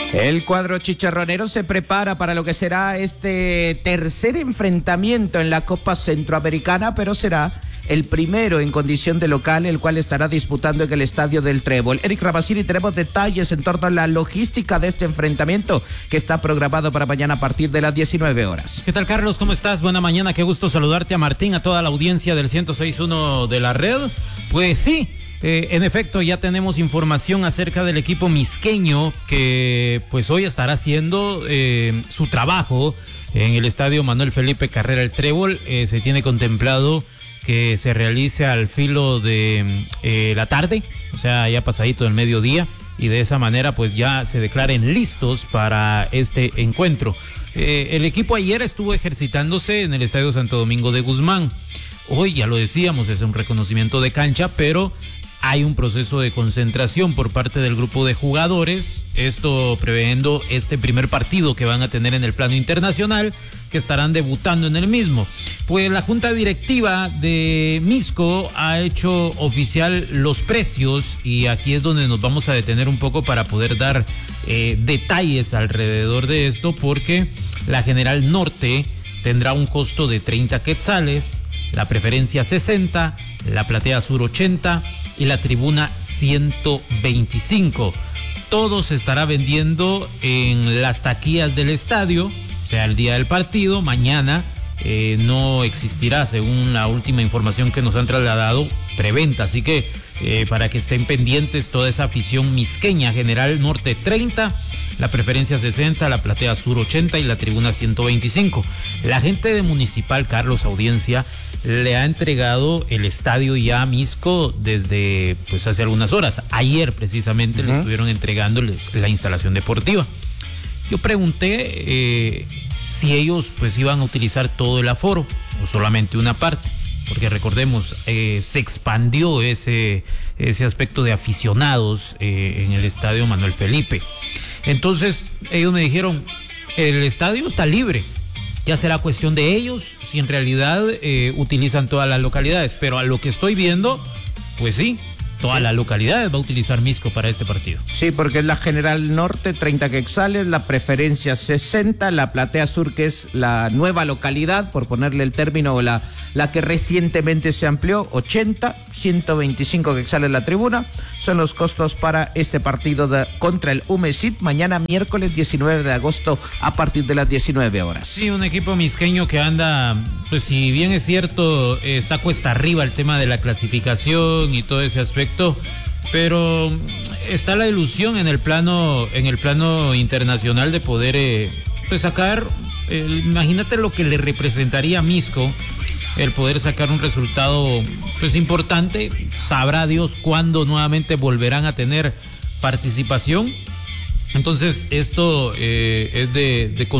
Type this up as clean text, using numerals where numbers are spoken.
El cuadro chicharronero se prepara para lo que será este tercer enfrentamiento en la Copa Centroamericana, pero será el primero en condición de local, el cual estará disputando en el Estadio del Trébol. Eric Rabasini, tenemos detalles en torno a la logística de este enfrentamiento que está programado para mañana a partir de las 19 horas. ¿Qué tal, Carlos? ¿Cómo estás? Buena mañana, qué gusto saludarte, a Martín, a toda la audiencia del 106.1 de la red. Pues sí, en efecto, ya tenemos información acerca del equipo misqueño que pues hoy estará haciendo su trabajo en el Estadio Manuel Felipe Carrera El Trébol. Se tiene contemplado que se realice al filo de la tarde, o sea, ya pasadito del mediodía, y de esa manera pues ya se declaren listos para este encuentro. El equipo ayer estuvo ejercitándose en el Estadio Santo Domingo de Guzmán. Hoy, ya lo decíamos, es un reconocimiento de cancha, pero hay un proceso de concentración por parte del grupo de jugadores, esto previendo este primer partido que van a tener en el plano internacional, que estarán debutando en el mismo. Pues la junta directiva de Misco ha hecho oficial los precios y aquí es donde nos vamos a detener un poco para poder dar detalles alrededor de esto, porque la General Norte tendrá un costo de 30 quetzales, la preferencia 60, la platea sur 80 y la tribuna 125. Todo se estará vendiendo en las taquillas del estadio, o sea, el día del partido. Mañana no existirá, según la última información que nos han trasladado, preventa, así que para que estén pendientes toda esa afición misqueña. General Norte 30, la preferencia 60, la platea sur 80 y la tribuna 125. La gente de Municipal, Carlos, audiencia, le ha entregado el estadio ya a Misco desde pues hace algunas horas. Ayer precisamente le estuvieron entregándoles la instalación deportiva. Yo pregunté si ellos pues iban a utilizar todo el aforo o solamente una parte, porque recordemos, se expandió ese aspecto de aficionados en el Estadio Manuel Felipe. Entonces ellos me dijeron, el estadio está libre, ya será cuestión de ellos si en realidad utilizan todas las localidades, pero a lo que estoy viendo, pues sí, todas las localidades va a utilizar Misco para este partido. Sí, porque es la General Norte, 30 quetzales, la preferencia 60, la platea sur, que es la nueva localidad, por ponerle el término, o la que recientemente se amplió, 80, 125 quetzales la tribuna. Son los costos para este partido contra el Humesit, mañana miércoles 19 de agosto a partir de las 19 horas. Sí, un equipo misqueño que anda, pues si bien es cierto, está cuesta arriba el tema de la clasificación y todo ese aspecto, pero está la ilusión en el plano internacional de poder pues sacar, imagínate lo que le representaría a Misco el poder sacar un resultado pues importante. Sabrá Dios cuándo nuevamente volverán a tener participación. Entonces esto es de